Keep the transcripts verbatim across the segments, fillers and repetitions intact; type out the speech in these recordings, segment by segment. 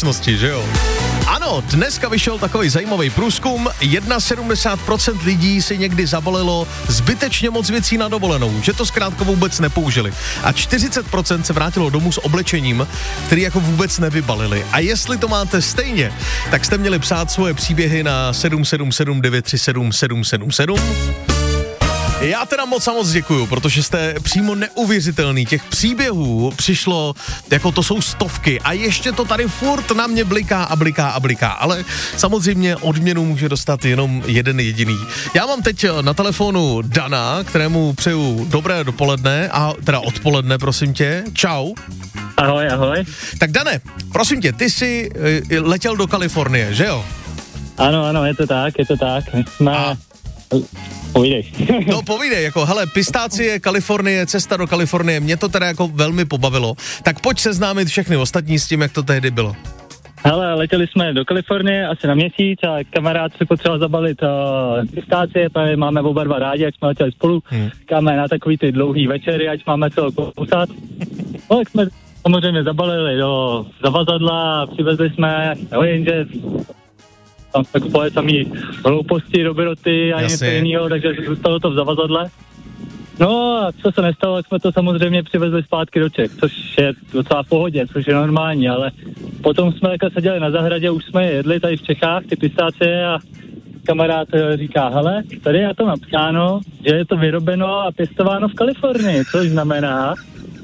společnosti, že jo? Ano, dneska vyšel takový zajímavý průzkum, sedmdesát jedna procent lidí si někdy zabalilo zbytečně moc věcí na dovolenou, že to zkrátka vůbec nepoužili. A čtyřicet procent se vrátilo domů s oblečením, který jako vůbec nevybalili. A jestli to máte stejně, tak jste měli psát svoje příběhy na sedm sedm sedm devět tři sedm sedm sedm sedm. Já teda moc a moc děkuju, protože jste přímo neuvěřitelný. Těch příběhů přišlo, jako to jsou stovky a ještě to tady furt na mě bliká a bliká a bliká, ale samozřejmě odměnu může dostat jenom jeden jediný. Já mám teď na telefonu Dana, kterému přeju dobré dopoledne, a teda odpoledne, prosím tě. Čau. Ahoj, ahoj. Tak Dane, prosím tě, ty jsi letěl do Kalifornie, že jo? Ano, ano, je to tak, je to tak. Jsme... A... Povídej. No povídej, jako hele, pistácie, Kalifornie, cesta do Kalifornie, mě to teda jako velmi pobavilo. Tak pojď seznámit všechny ostatní s tím, jak to tehdy bylo. Hele, letěli jsme do Kalifornie asi na měsíc a kamarád si potřeboval zabalit uh, pistácie, protože máme oba dva rádi, jak jsme letěli spolu, hmm. Káme na takový ty dlouhý večery, ať máme co kousat. No, tak jsme samozřejmě zabalili do zavazadla, přivezli jsme, no jenže tam jsme kupovali samý hlouposti, dobroty a něco jiného, takže zůstalo to v zavazadle. No a co se nestalo, tak jsme to samozřejmě přivezli zpátky do Čech, což je docela v pohodě, což je normální, ale potom jsme jako seděli na zahradě, už jsme jedli tady v Čechách, ty pistácie, a kamarád říká, hele, tady je to napsáno, že je to vyrobeno a pěstováno v Kalifornii, což znamená,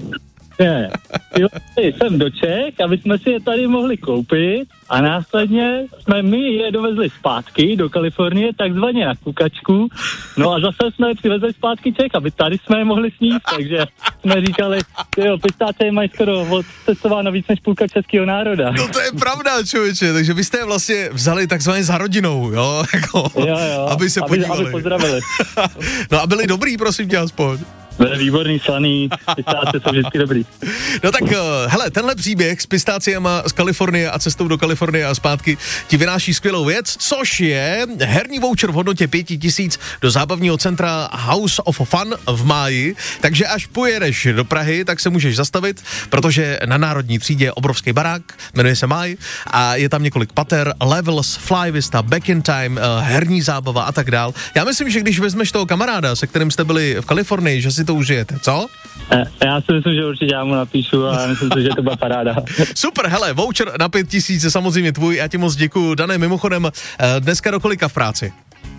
že jsem do Čech, aby jsme si je tady mohli koupit a následně jsme my je dovezli zpátky do Kalifornie, takzvaně na kukačku, no a zase jsme je přivezli zpátky Čech, aby tady jsme je mohli sníst, takže jsme říkali, jo, pistácie mají skoro odcestováno víc než půlka českého národa. No to je pravda, člověče, takže vy jste je vlastně vzali takzvaně za rodinou, jo, jako, jo, jo, aby se aby, podívali. aby pozdravili. No a byli dobrý, prosím tě, aspoň. Byli výborný, slaný, pistácie jsou vždycky dobrý. No tak, hele, tenhle příběh s pistáciema z Kalifornie a cestou do Kalifornie a zpátky ti vynáší skvělou věc, což je herní voucher v hodnotě pět tisíc do zábavního centra House of Fun v máji, takže až pojedeš do Prahy, tak se můžeš zastavit, protože na Národní třídě je obrovský barák, jmenuje se Máj a je tam několik pater, Levels, Fly Vista, Back in Time, herní zábava a tak dál. Já myslím, že když vezmeš toho kamaráda, se kterým jste byli v Kalifornii, že si to užijete, co? Já si myslím, že určitě já mu napíšu a myslím si, že to bude paráda. Super, hele, voucher na pět tisíc je samozřejmě tvůj, já ti moc děkuju. Dané, mimochodem, dneska do kolika v práci?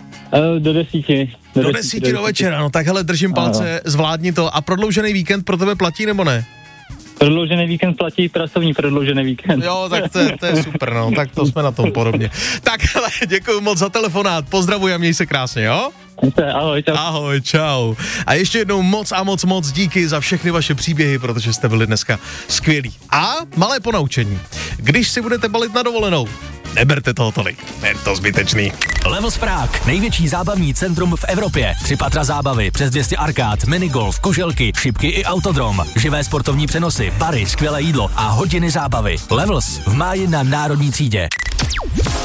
Do desíti. Do, do desíti, desíti do večera, no tak hele, držím palce, ano. Zvládni to. A prodloužený víkend pro tebe platí nebo ne? Prodloužený víkend platí, pracovní prodloužený víkend. Jo, tak to je, to je super, no, tak to jsme na tom podobně. Tak hele, děkuju moc za telefonát, pozdravuji a měj se krásně, jo? Ahoj, čau. Ahoj, čau. A ještě jednou moc a moc moc díky za všechny vaše příběhy, protože jste byli dneska skvělí. A malé ponaučení. Když si budete balit na dovolenou, neberte toho tolik, je to zbytečný. Levels Prague, největší zábavní centrum v Evropě. Tři patra zábavy, přes dvě stě arkád, minigolf, kuželky, šipky i autodrom. Živé sportovní přenosy, bary, skvělé jídlo a hodiny zábavy. Levels v máji na Národní třídě.